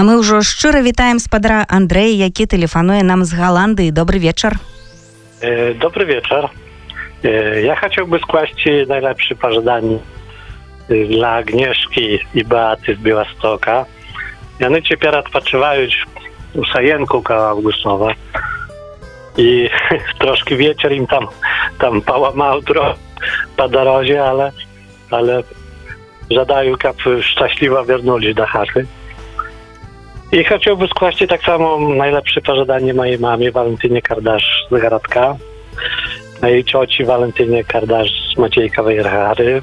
А мы ўжо шчыра вітаем спадара Андрэя, які тэлефануе нам з Голландии. Добрый вечер. Добрый вечер. Я хотел бы складить наилепшие пожелания для Агнешки и Беаты з Białegostoka. Яны теперь odpoczywają у Саенку koło Августоwa. I troszkę wieczór im tam połamał trochę po drodze, ale żadają, aby szczęśliwie wrócili do chaty. I chciałbym składać tak samo najlepsze pożądanie mojej mamie Walentynie Kardasz z Garadka, mojej cioci Walentynie Kardasz z Maciejkowej Chary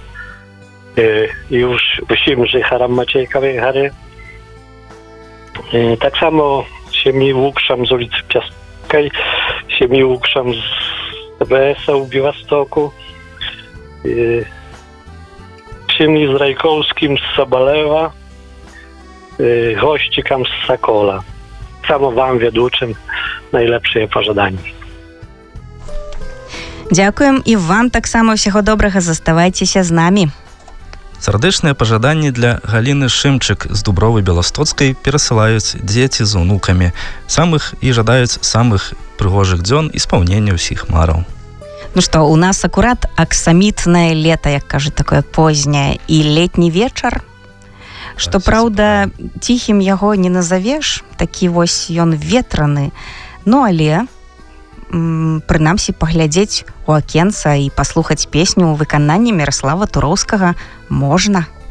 i już wszystkim życharom Maciejkowej Chary. Tak samo siemi Łukszam z ulicy Piaskiej, siemi Łukszam z TBS-a w Białegostoku, siemi z Rajkowskim z Sobalewa, gościkam z Sokola. Samo wam ведучим najlepsze pożądanie. Дзякуем і вам таксама ўсяго добрага, заставайцеся з намі. Сардэчныя пажаданні для Галіны Шымчык з Дубровы Беластоцкай перасылаюць дзеці з унукамі самых і жадаюць самых прыгожых дзён і спаўнення ўсіх мараў. Ну што, у нас акурат аксамітнае лета, як кажа, такое позняе, і летні вечар. Што, праўда, ціхім яго не назавеш, такі вось ён ветраны, ну але прынамсі паглядзець у акенца і паслухаць песню ў выкананні Міраслава Туроўскага можна.